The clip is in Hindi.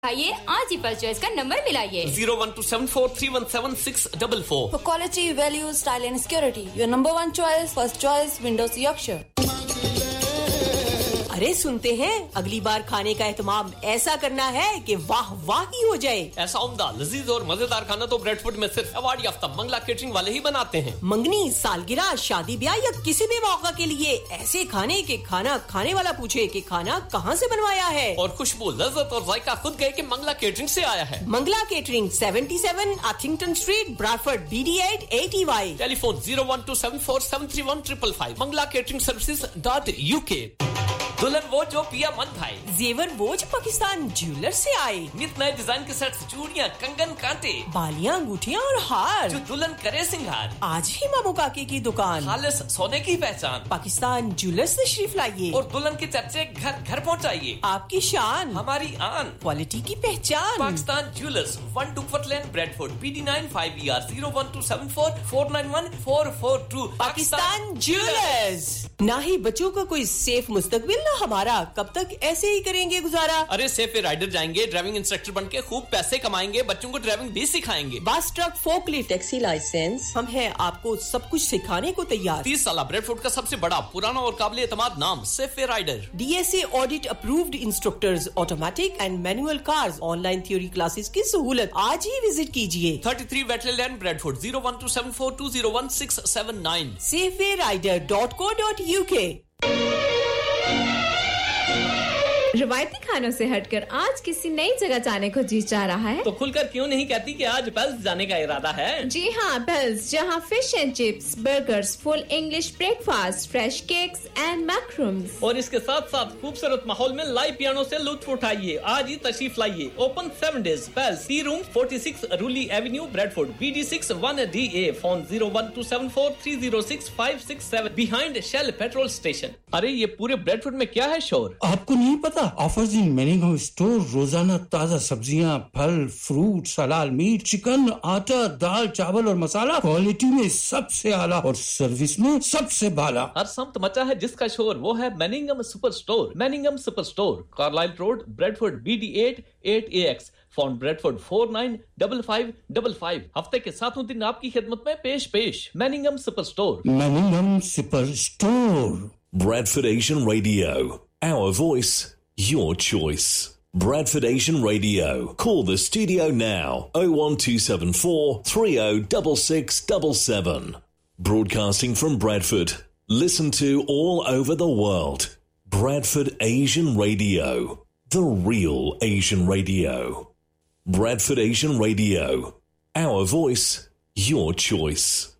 आइए आज ही फर्स्ट चॉइस का number मिलाइए 01274317644 For quality, value, style and security, your number one choice, first choice, Windows Yorkshire. अरे सुनते हैं अगली बार खाने का एहतमाम ऐसा करना है कि वाह वाह ही हो जाए। ऐसा उम्दा लजीज और मजेदार खाना तो ब्रेडफोर्ड में सिर्फ अवार्ड याफ्ता मंगला केटरिंग वाले ही बनाते हैं। मंगनी, सालगिरह, शादी ब्याह या किसी भी मौका के लिए ऐसे खाने के खाना खाने वाला पूछे कि खाना कहाँ से बनवाया है और खुशबू, लज्जत और जायका खुद गए कि मंगला केटरिंग से आया है। Mangla catering 77 अथिंगटन street, Bradford BD8 80Y। Telephone 01274731555 manglacateringservices.uk। दुल्हन वो जो पिया मन भाई, जेवर वो जो पाकिस्तान ज्वेलर से आए, नित नए डिजाइन के सेट्स, चूड़ियां, कंगन, कांटे, बालियां, अंगूठियां और हार जो दुल्हन करे सिंगार। आज ही मामू काके की दुकान, खालिस सोने की पहचान, पाकिस्तान ज्वेलर्स तशरीफ लाइए और दुल्हन के चर्चे घर घर पहुंचाइए। आपकी शान, हमारी आन, क्वालिटी की पहचान। पाकिस्तान ज्वेलर्स, 1 डुकवर्थ लेन, Bradford, BD9 5ER 01274491442। Pakistan jewellers. ना ही बच्चों का कोई सेफ मुस्तकबिल, ना हमारा। कब तक ऐसे ही करेंगे गुजारा? अरे सेफ राइडर जाएंगे, ड्राइविंग इंस्ट्रक्टर बन के खूब पैसे कमाएंगे, बच्चों को ड्राइविंग भी सिखाएंगे। बस, ट्रक, फोकलिफ्ट, टैक्सी लाइसेंस, हम हैं आपको सब कुछ सिखाने को तैयार। 30 साल ब्रेडफोर्ड का सबसे बड़ा, पुराना और काबिल एतमाद नाम safe rider. DSA audit approved instructors, automatic and manual cars, online theory classes की सहूलत। आज ही विजिट कीजिए 33 वेटलैंड लैंड, ब्रेडफोर्ड 01274201679। saferider.co.uk। रवायती खानों से हटकर आज किसी नई जगह जाने को जी चाह रहा है तो खुलकर क्यों नहीं कहती कि आज पेल्स जाने का इरादा है? जी हाँ, पेल्स, जहाँ fish and chips, burgers, full English breakfast, fresh cakes and मैक्रूम्स और इसके साथ साथ खूबसूरत माहौल में लाइव पियानो से लुत्फ उठाइए। आज ही तशरीफ लाइए। Open 7 days। Pails, T room 46 रूली Avenue, Bradford, BD6 1DA। Phone 01274306567 behind shell petrol station. अरे ये पूरे ब्रेडफोर्ड में क्या है शोर? आपको नहीं पता? ऑफर्स इन मैनिंगम स्टोर, रोजाना ताजा सब्जियां, फल, फ्रूट, हलाल मीट, चिकन, आटा, दाल, चावल और मसाला, क्वालिटी में सबसे आला और सर्विस में सबसे बाला। हर समत मचा है जिसका शोर, वो है मैनिंगम super store. मैनिंगम super store, Carlisle road, Bradford, BD8 8AX। Phone Bradford 495555। हफ्ते के 7 दिन आपकी खिदमत में पेश। मैनिंगम super store. मैनिंगम super store. Bradford Asian Radio, our voice, your choice. Bradford Asian Radio. Call the studio now. 01274 306677. Broadcasting from Bradford. Listen to all over the world. Bradford Asian Radio. The real Asian radio. Bradford Asian Radio. Our voice, your choice.